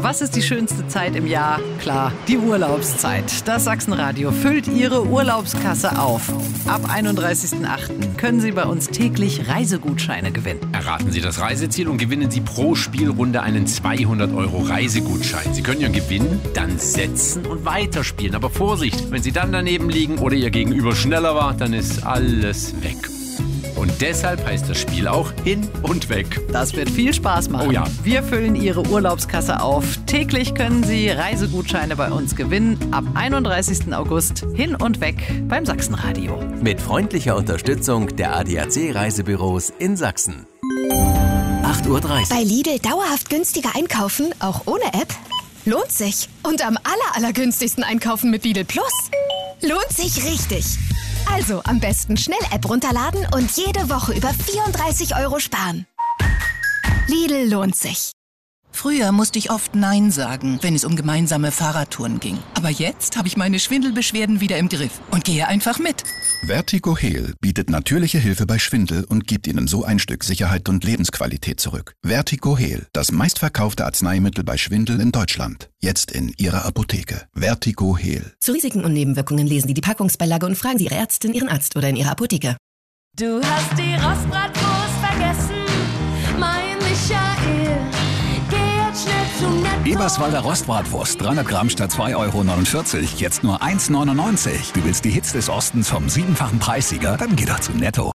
Was ist die schönste Zeit im Jahr? Klar, die Urlaubszeit. Das Sachsenradio füllt Ihre Urlaubskasse auf. Ab 31.08. können Sie bei uns täglich Reisegutscheine gewinnen. Erraten Sie das Reiseziel und gewinnen Sie pro Spielrunde einen 200 € Reisegutschein. Sie können Ihren Gewinn dann setzen und weiterspielen. Aber Vorsicht, wenn Sie dann daneben liegen oder Ihr Gegenüber schneller war, dann ist alles weg. Und deshalb heißt das Spiel auch Hin und Weg. Das wird viel Spaß machen. Oh ja. Wir füllen Ihre Urlaubskasse auf. Täglich können Sie Reisegutscheine bei uns gewinnen. Ab 31. August Hin und Weg beim Sachsenradio. Mit freundlicher Unterstützung der ADAC Reisebüros in Sachsen. 8:30 Uhr. Bei Lidl dauerhaft günstiger einkaufen, auch ohne App? Lohnt sich. Und am allergünstigsten einkaufen mit Lidl Plus? Lohnt sich richtig. Also am besten schnell App runterladen und jede Woche über 34 € sparen. Lidl lohnt sich. Früher musste ich oft Nein sagen, wenn es um gemeinsame Fahrradtouren ging. Aber jetzt habe ich meine Schwindelbeschwerden wieder im Griff und gehe einfach mit. Vertigo Heal bietet natürliche Hilfe bei Schwindel und gibt Ihnen so ein Stück Sicherheit und Lebensqualität zurück. Vertigo Heal, das meistverkaufte Arzneimittel bei Schwindel in Deutschland. Jetzt in Ihrer Apotheke. Vertigo Heal. Zu Risiken und Nebenwirkungen lesen Sie die Packungsbeilage und fragen Sie Ihre Ärztin, Ihren Arzt oder in Ihrer Apotheke. Du hast die Rostbratwurst vergessen, mein Michael. Eberswalder Rostbratwurst, 300 Gramm statt 2,49 €, jetzt nur 1,99 €. Du willst die Hits des Ostens vom 7-fachen Preissieger? Dann geh doch zu Netto.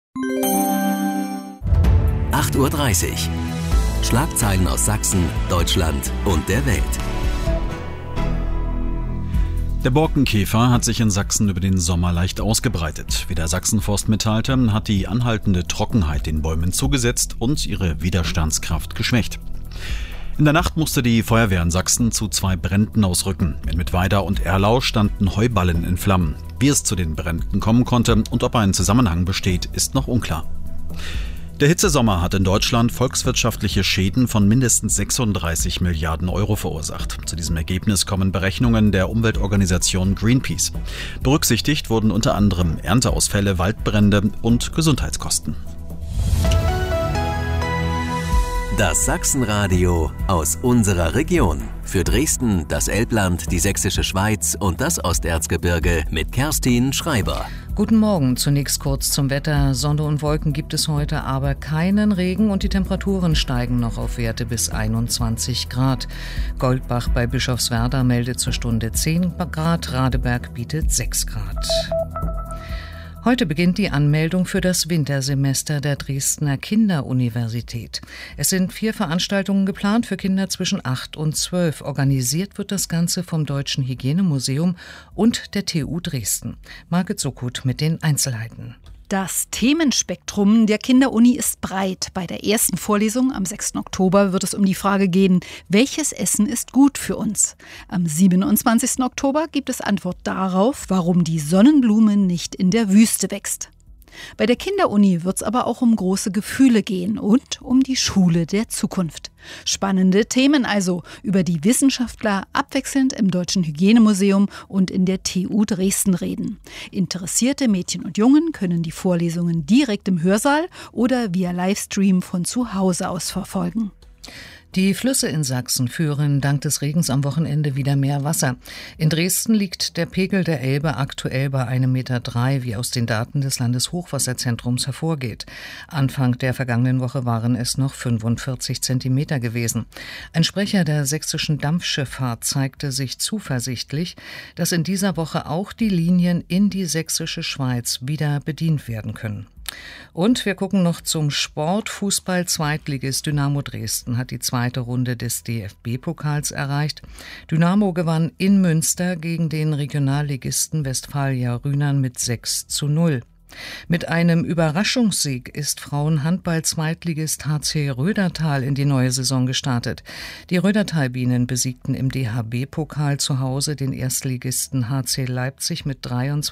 8:30 Uhr. Schlagzeilen aus Sachsen, Deutschland und der Welt. Der Borkenkäfer hat sich in Sachsen über den Sommer leicht ausgebreitet. Wie der Sachsenforst mitteilte, hat die anhaltende Trockenheit den Bäumen zugesetzt und ihre Widerstandskraft geschwächt. In der Nacht musste die Feuerwehr in Sachsen zu 2 Bränden ausrücken. In Mittweida und Erlau standen Heuballen in Flammen. Wie es zu den Bränden kommen konnte und ob ein Zusammenhang besteht, ist noch unklar. Der Hitzesommer hat in Deutschland volkswirtschaftliche Schäden von mindestens 36 Milliarden € verursacht. Zu diesem Ergebnis kommen Berechnungen der Umweltorganisation Greenpeace. Berücksichtigt wurden unter anderem Ernteausfälle, Waldbrände und Gesundheitskosten. Das Sachsenradio aus unserer Region. Für Dresden, das Elbland, die Sächsische Schweiz und das Osterzgebirge mit Kerstin Schreiber. Guten Morgen. Zunächst kurz zum Wetter. Sonne und Wolken gibt es heute, aber keinen Regen und die Temperaturen steigen noch auf Werte bis 21 Grad. Goldbach bei Bischofswerda meldet zur Stunde 10 Grad, Radeberg bietet 6 Grad. Heute beginnt die Anmeldung für das Wintersemester der Dresdner Kinderuniversität. Es sind 4 Veranstaltungen geplant für Kinder zwischen 8 und 12. Organisiert wird das Ganze vom Deutschen Hygienemuseum und der TU Dresden. Margit Sokut mit den Einzelheiten. Das Themenspektrum der Kinderuni ist breit. Bei der ersten Vorlesung am 6. Oktober wird es um die Frage gehen, welches Essen ist gut für uns? Am 27. Oktober gibt es Antwort darauf, warum die Sonnenblume nicht in der Wüste wächst. Bei der Kinderuni wird es aber auch um große Gefühle gehen und um die Schule der Zukunft. Spannende Themen also, über die Wissenschaftler abwechselnd im Deutschen Hygienemuseum und in der TU Dresden reden. Interessierte Mädchen und Jungen können die Vorlesungen direkt im Hörsaal oder via Livestream von zu Hause aus verfolgen. Die Flüsse in Sachsen führen dank des Regens am Wochenende wieder mehr Wasser. In Dresden liegt der Pegel der Elbe aktuell bei 1,3 Meter, wie aus den Daten des Landeshochwasserzentrums hervorgeht. Anfang der vergangenen Woche waren es noch 45 Zentimeter gewesen. Ein Sprecher der sächsischen Dampfschifffahrt zeigte sich zuversichtlich, dass in dieser Woche auch die Linien in die sächsische Schweiz wieder bedient werden können. Und wir gucken noch zum Sport. Fußball-Zweitligist Dynamo Dresden hat die zweite Runde des DFB-Pokals erreicht. Dynamo gewann in Münster gegen den Regionalligisten Westfalia Rhynern mit 6:0. Mit einem Überraschungssieg ist Frauenhandball-Zweitligist HC Rödertal in die neue Saison gestartet. Die Rödertal-Bienen besiegten im DHB-Pokal zu Hause den Erstligisten HC Leipzig mit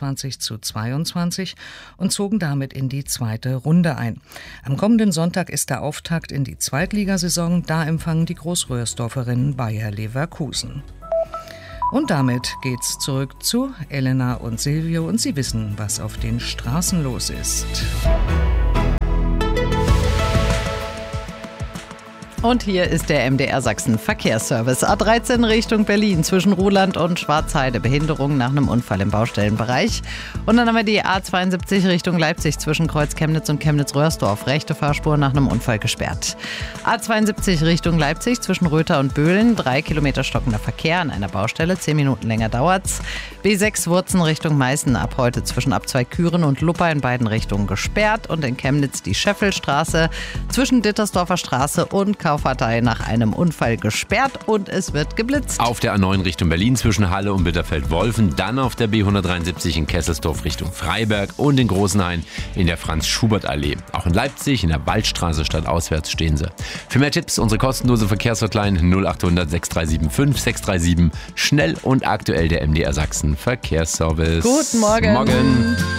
23:22 und zogen damit in die zweite Runde ein. Am kommenden Sonntag ist der Auftakt in die Zweitligasaison. Da empfangen die Großröhrsdorferinnen Bayer Leverkusen. Und damit geht's zurück zu Elena und Silvio und sie wissen, was auf den Straßen los ist. Und hier ist der MDR Sachsen Verkehrsservice. A13 Richtung Berlin zwischen Ruhland und Schwarzheide. Behinderung nach einem Unfall im Baustellenbereich. Und dann haben wir die A72 Richtung Leipzig zwischen Kreuz Chemnitz und Chemnitz-Röhrsdorf. Rechte Fahrspur nach einem Unfall gesperrt. A72 Richtung Leipzig zwischen Röther und Böhlen. 3 Kilometer stockender Verkehr an einer Baustelle. 10 Minuten länger dauert's. B6 Wurzen Richtung Meißen ab heute zwischen Abzweig-Küren und Luppa in beiden Richtungen gesperrt. Und in Chemnitz die Scheffelstraße zwischen Dittersdorfer Straße und Kaufhartei nach einem Unfall gesperrt und es wird geblitzt. Auf der A9 Richtung Berlin zwischen Halle und Bitterfeld-Wolfen, dann auf der B173 in Kesselsdorf Richtung Freiberg und in Großenhain in der Franz-Schubert-Allee. Auch in Leipzig in der Waldstraße stadtauswärts stehen sie. Für mehr Tipps unsere kostenlose Verkehrshotline 0800 6375 637. Schnell und aktuell der MDR Sachsen Verkehrsservice. Guten Morgen. Morgen.